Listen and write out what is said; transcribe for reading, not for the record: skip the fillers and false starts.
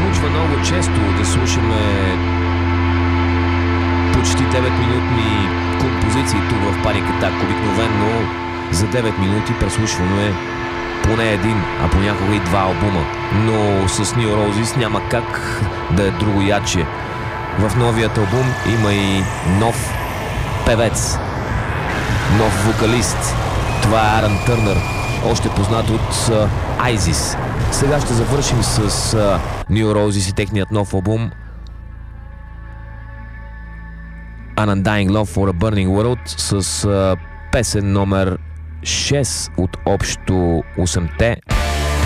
случва много често да слушаме почти 9-минутни композиции тук в Panic Attack. Обикновено за 9 минути преслушваме поне един, а понякога и два албума. Но с New Roses няма как да е другояче. В новият албум има и нов певец, нов вокалист. Това е Арън Търнър, още познат от ISIS. Сега ще завършим с New Roses и техният нов албум An Undying Love for a Burning World с песен номер 6 от общо 8-те.